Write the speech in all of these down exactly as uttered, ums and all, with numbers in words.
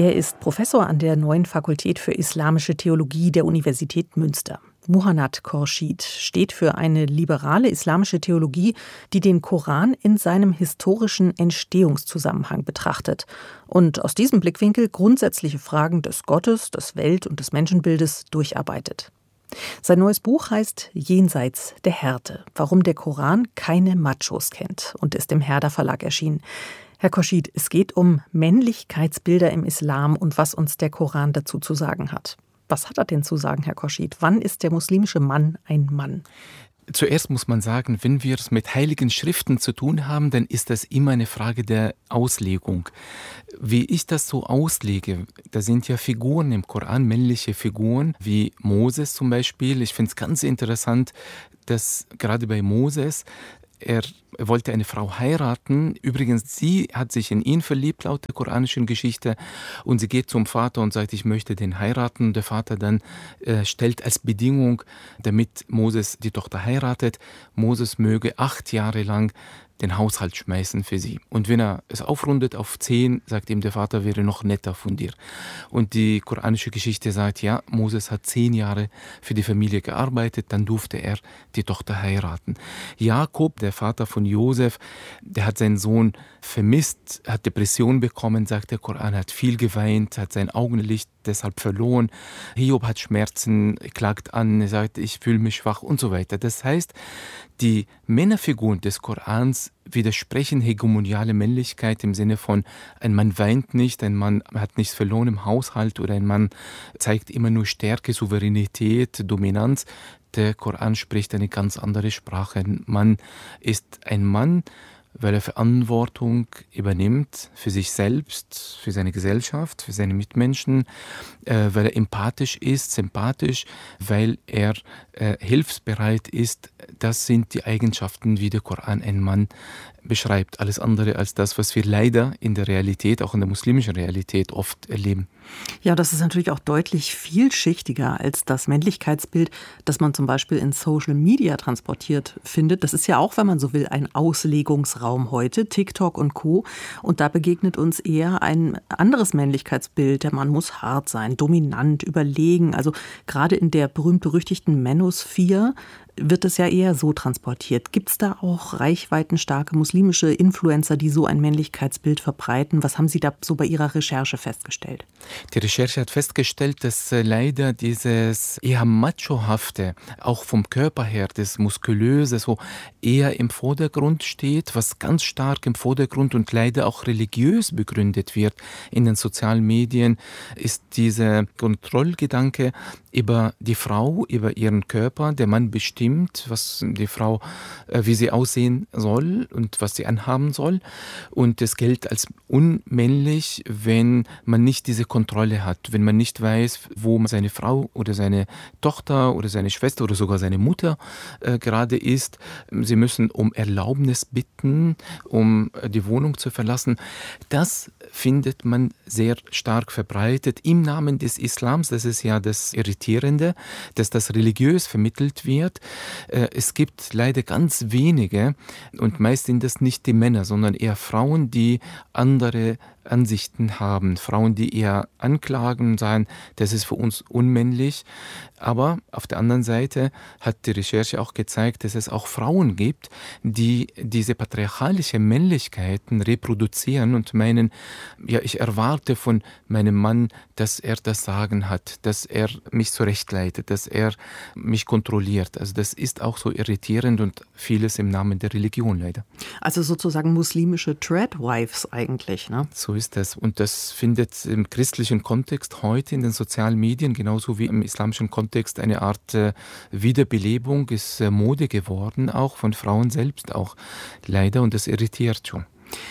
Er ist Professor an der Neuen Fakultät für Islamische Theologie der Universität Münster. Muhannad Khorshid steht für eine liberale islamische Theologie, die den Koran in seinem historischen Entstehungszusammenhang betrachtet und aus diesem Blickwinkel grundsätzliche Fragen des Gottes, des Welt- und des Menschenbildes durcharbeitet. Sein neues Buch heißt Jenseits der Härte, warum der Koran keine Machos kennt, und ist im Herder Verlag erschienen. Herr Khorshid, es geht um Männlichkeitsbilder im Islam und was uns der Koran dazu zu sagen hat. Was hat er denn zu sagen, Herr Khorshid? Wann ist der muslimische Mann ein Mann? Zuerst muss man sagen, wenn wir es mit heiligen Schriften zu tun haben, dann ist das immer eine Frage der Auslegung. Wie ich das so auslege, da sind ja Figuren im Koran, männliche Figuren, wie Moses zum Beispiel. Ich finde es ganz interessant, dass gerade bei Moses, er wollte eine Frau heiraten. Übrigens, sie hat sich in ihn verliebt, laut der koranischen Geschichte. Und sie geht zum Vater und sagt, ich möchte den heiraten. Der Vater dann äh, stellt als Bedingung, damit Moses die Tochter heiratet, Moses möge acht Jahre lang den Haushalt schmeißen für sie. Und wenn er es aufrundet auf zehn, sagt ihm der Vater, wäre noch netter von dir. Und die koranische Geschichte sagt, ja, Moses hat zehn Jahre für die Familie gearbeitet, dann durfte er die Tochter heiraten. Jakob, der Vater von Josef, der hat seinen Sohn vermisst, hat Depression bekommen, sagt der Koran, hat viel geweint, hat sein Augenlicht deshalb verloren. Hiob hat Schmerzen, klagt an, er sagt, ich fühle mich schwach und so weiter. Das heißt, die Männerfiguren des Korans widersprechen hegemoniale Männlichkeit im Sinne von, ein Mann weint nicht, ein Mann hat nichts verloren im Haushalt oder ein Mann zeigt immer nur Stärke, Souveränität, Dominanz. Der Koran spricht eine ganz andere Sprache. Ein Mann ist ein Mann, weil er Verantwortung übernimmt für sich selbst, für seine Gesellschaft, für seine Mitmenschen, äh, weil er empathisch ist, sympathisch, weil er äh, hilfsbereit ist. Das sind die Eigenschaften, wie der Koran einen Mann beschreibt. Alles andere als das, was wir leider in der Realität, auch in der muslimischen Realität oft erleben. Ja, das ist natürlich auch deutlich vielschichtiger als das Männlichkeitsbild, das man zum Beispiel in Social Media transportiert findet. Das ist ja auch, wenn man so will, ein Auslegungsraum heute, TikTok und Co. Und da begegnet uns eher ein anderes Männlichkeitsbild. Der Mann muss hart sein, dominant, überlegen. Also gerade in der berühmt-berüchtigten Manosphere wird es ja eher so transportiert. Gibt es da auch reichweitenstarke muslimische Influencer, die so ein Männlichkeitsbild verbreiten? Was haben Sie da so bei Ihrer Recherche festgestellt? Die Recherche hat festgestellt, dass äh, leider dieses eher machohafte, auch vom Körper her, das muskulöse, so eher im Vordergrund steht, was ganz stark im Vordergrund und leider auch religiös begründet wird in den sozialen Medien, ist dieser Kontrollgedanke über die Frau, über ihren Körper. Der Mann bestimmt, was die Frau, äh, wie sie aussehen soll und was sie anhaben soll. Und es gilt als unmännlich, wenn man nicht diese Kontrolle hat, wenn man nicht weiß, wo seine Frau oder seine Tochter oder seine Schwester oder sogar seine Mutter äh, gerade ist. Sie müssen um Erlaubnis bitten, um äh, die Wohnung zu verlassen. Das findet man sehr stark verbreitet im Namen des Islams. Das ist ja das Irritierende, dass das religiös vermittelt wird. Äh, es gibt leider ganz wenige, und meist sind das nicht die Männer, sondern eher Frauen, die andere Ansichten haben. Frauen, die eher anklagen und sagen, das ist für uns unmännlich. Aber auf der anderen Seite hat die Recherche auch gezeigt, dass es auch Frauen gibt, die diese patriarchalische Männlichkeiten reproduzieren und meinen, ja, ich erwarte von meinem Mann, dass er das Sagen hat, dass er mich zurechtleitet, dass er mich kontrolliert. Also das ist auch so irritierend und vieles im Namen der Religion leider. Also sozusagen muslimische Tradwives eigentlich, ne? So ist das. Und das findet im christlichen Kontext heute in den sozialen Medien, genauso wie im islamischen Kontext, eine Art äh, Wiederbelebung, ist äh, Mode geworden, auch von Frauen selbst auch leider, und das irritiert schon.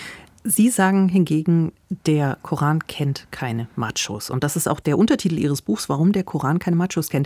Sie sagen hingegen, der Koran kennt keine Machos. Und das ist auch der Untertitel Ihres Buchs, warum der Koran keine Machos kennt.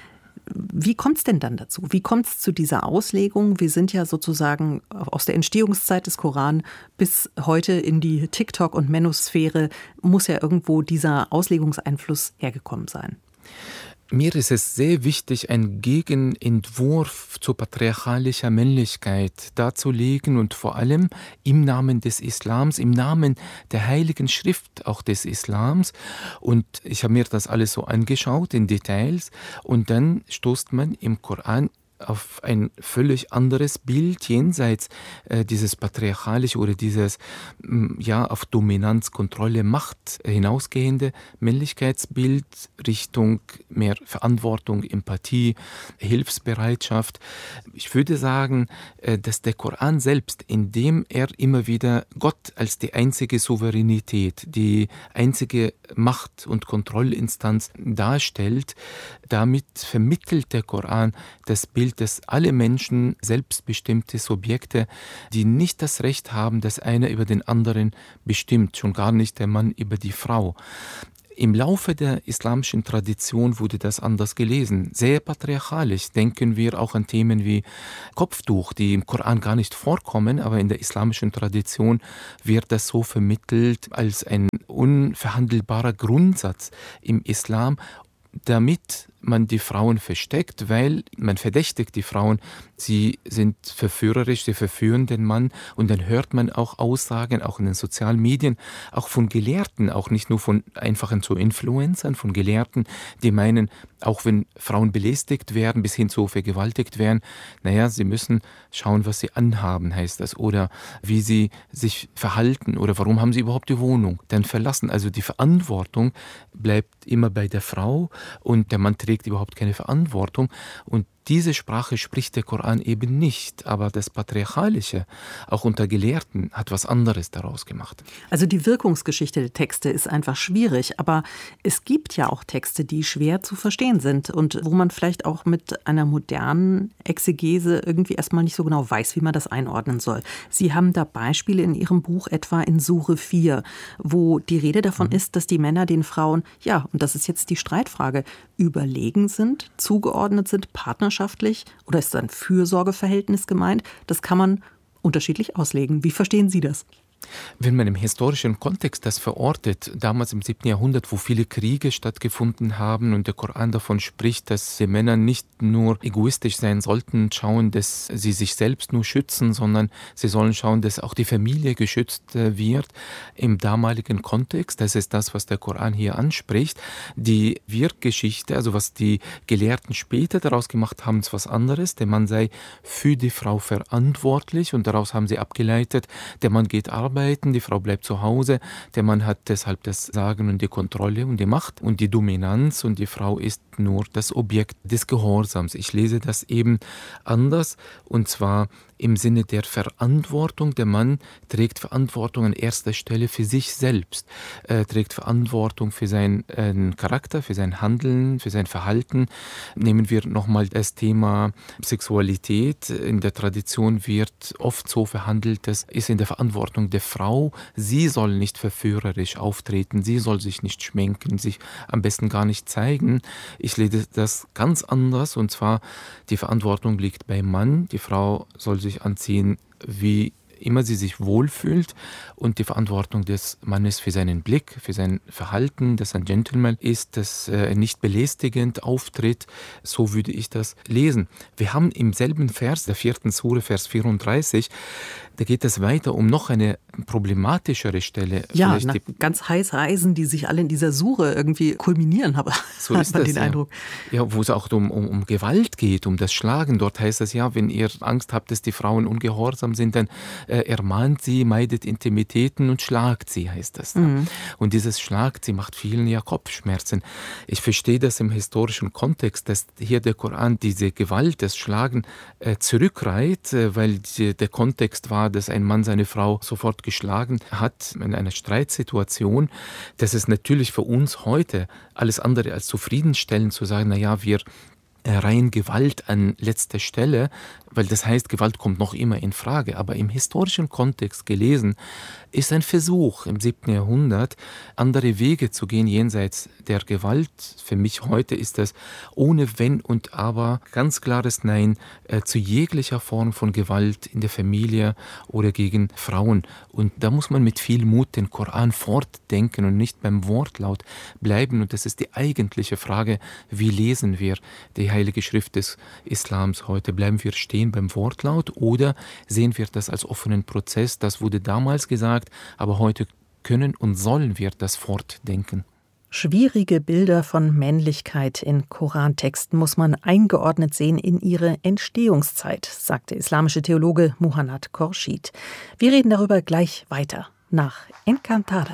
Wie kommt es denn dann dazu? Wie kommt es zu dieser Auslegung? Wir sind ja sozusagen aus der Entstehungszeit des Koran bis heute in die TikTok- und Manosphäre, muss ja irgendwo dieser Auslegungseinfluss hergekommen sein. Mir ist es sehr wichtig, einen Gegenentwurf zu patriarchalischer Männlichkeit darzulegen und vor allem im Namen des Islams, im Namen der Heiligen Schrift auch des Islams. Und ich habe mir das alles so angeschaut in Details und dann stoßt man im Koran auf ein völlig anderes Bild, jenseits äh, dieses patriarchalische oder dieses m, ja auf Dominanz, Kontrolle, Macht hinausgehende Männlichkeitsbild Richtung mehr Verantwortung, Empathie, Hilfsbereitschaft. Ich würde sagen, äh, dass der Koran selbst, indem er immer wieder Gott als die einzige Souveränität, die einzige Macht- und Kontrollinstanz darstellt, damit vermittelt der Koran das Bild, dass alle Menschen selbstbestimmte Subjekte, die nicht das Recht haben, dass einer über den anderen bestimmt, schon gar nicht der Mann über die Frau. Im Laufe der islamischen Tradition wurde das anders gelesen, sehr patriarchalisch. Denken wir auch an Themen wie Kopftuch, die im Koran gar nicht vorkommen, aber in der islamischen Tradition wird das so vermittelt als ein unverhandelbarer Grundsatz im Islam, damit man die Frauen versteckt, weil man verdächtigt die Frauen, sie sind verführerisch, sie verführen den Mann und dann hört man auch Aussagen, auch in den sozialen Medien, auch von Gelehrten, auch nicht nur von einfachen so Influencern, von Gelehrten, die meinen, auch wenn Frauen belästigt werden, bis hin zu vergewaltigt werden, naja, sie müssen schauen, was sie anhaben, heißt das, oder wie sie sich verhalten oder warum haben sie überhaupt die Wohnung dann verlassen. Also die Verantwortung bleibt immer bei der Frau und der Mann trägt überhaupt keine Verantwortung und diese Sprache spricht der Koran eben nicht, aber das Patriarchalische, auch unter Gelehrten, hat was anderes daraus gemacht. Also die Wirkungsgeschichte der Texte ist einfach schwierig, aber es gibt ja auch Texte, die schwer zu verstehen sind und wo man vielleicht auch mit einer modernen Exegese irgendwie erstmal nicht so genau weiß, wie man das einordnen soll. Sie haben da Beispiele in Ihrem Buch, etwa in Sure vier, wo die Rede davon mhm. ist, dass die Männer den Frauen, ja, und das ist jetzt die Streitfrage, überlegen sind, zugeordnet sind, partnerschaftlich, oder ist da ein Fürsorgeverhältnis gemeint? Das kann man unterschiedlich auslegen. Wie verstehen Sie das? Wenn man im historischen Kontext das verortet, damals im siebten Jahrhundert, wo viele Kriege stattgefunden haben und der Koran davon spricht, dass die Männer nicht nur egoistisch sein sollten, schauen, dass sie sich selbst nur schützen, sondern sie sollen schauen, dass auch die Familie geschützt wird im damaligen Kontext. Das ist das, was der Koran hier anspricht. Die Wirkgeschichte, also was die Gelehrten später daraus gemacht haben, ist was anderes. Der Mann sei für die Frau verantwortlich und daraus haben sie abgeleitet, der Mann geht arbeiten, die Frau bleibt zu Hause, der Mann hat deshalb das Sagen und die Kontrolle und die Macht und die Dominanz und die Frau ist nur das Objekt des Gehorsams. Ich lese das eben anders und zwar im Sinne der Verantwortung. Der Mann trägt Verantwortung an erster Stelle für sich selbst, er trägt Verantwortung für seinen äh, Charakter, für sein Handeln, für sein Verhalten. Nehmen wir nochmal das Thema Sexualität. In der Tradition wird oft so verhandelt, das ist in der Verantwortung der Frau. Sie soll nicht verführerisch auftreten, sie soll sich nicht schminken, sich am besten gar nicht zeigen. Ich lese das ganz anders und zwar die Verantwortung liegt beim Mann. Die Frau soll sich anziehen, wie immer sie sich wohlfühlt und die Verantwortung des Mannes für seinen Blick, für sein Verhalten, dass er ein Gentleman ist, dass er nicht belästigend auftritt. So würde ich das lesen. Wir haben im selben Vers, der vierten Sure, Vers vierunddreißig, da geht es weiter um noch eine problematischere Stelle. Ja, na, ganz heiße Eisen, die sich alle in dieser Sure irgendwie kulminieren, aber so ist hat man das, den ja. Eindruck. Ja, wo es auch um, um, um Gewalt geht, um das Schlagen. Dort heißt es ja, wenn ihr Angst habt, dass die Frauen ungehorsam sind, dann äh, ermahnt sie, meidet Intimitäten und schlagt sie, heißt das. Mhm. Und dieses schlagt sie macht vielen ja Kopfschmerzen. Ich verstehe das im historischen Kontext, dass hier der Koran diese Gewalt, das Schlagen äh, zurückreiht, äh, weil die, der Kontext war, dass ein Mann seine Frau sofort geschlagen hat in einer Streitsituation. Das ist natürlich für uns heute alles andere als zufriedenstellend zu sagen, naja, wir reihen Gewalt an letzter Stelle, weil das heißt, Gewalt kommt noch immer in Frage. Aber im historischen Kontext gelesen, ist ein Versuch im siebten Jahrhundert, andere Wege zu gehen jenseits der Gewalt. Für mich heute ist das ohne Wenn und Aber ganz klares Nein äh, zu jeglicher Form von Gewalt in der Familie oder gegen Frauen. Und da muss man mit viel Mut den Koran fortdenken und nicht beim Wortlaut bleiben. Und das ist die eigentliche Frage, wie lesen wir die Heilige Schrift des Islams heute? Bleiben wir stehen beim Wortlaut oder sehen wir das als offenen Prozess? Das wurde damals gesagt, aber heute können und sollen wir das fortdenken. Schwierige Bilder von Männlichkeit in Korantexten muss man eingeordnet sehen in ihre Entstehungszeit, sagt der islamische Theologe Muhannad Khorshid. Wir reden darüber gleich weiter nach Encantada.